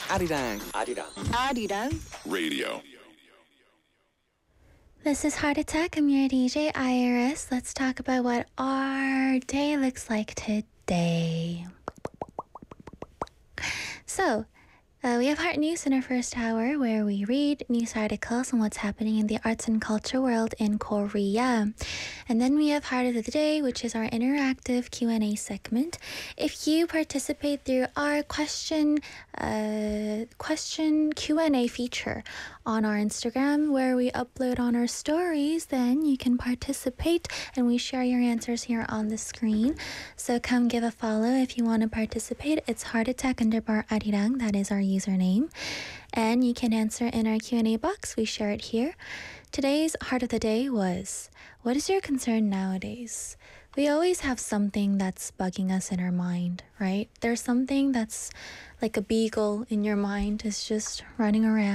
아리랑 Radio. This is Heart Attack. I'm your DJ Iris. Let's talk about what our day looks like today. So, we have Heart News in our first hour where we read news articles on what's happening in the arts and culture world in Korea. And then we have Heart of the Day, which is our interactive Q&A segment. If you participate through our question Q&A feature on our Instagram where we upload on our stories, then you can participate and we share your answers here on the screen. So come give a follow if you want to participate. It's heartattack_arirang. That is our username. And you can answer in our Q&A box. We share it here. Today's Heart of the Day was, what is your concern nowadays? We always have something that's bugging us in our mind, right? There's something that's like a beagle in your mind is just running around.